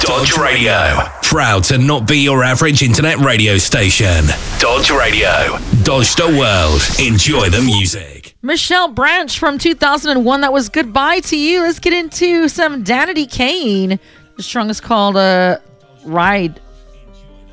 Dodge Radio. Proud to not be your average internet radio station. Dodge Radio. Dodge the world. Enjoy the music. Michelle Branch from 2001. That was Goodbye to You. Let's get into some Danity Kane. The song is called Ride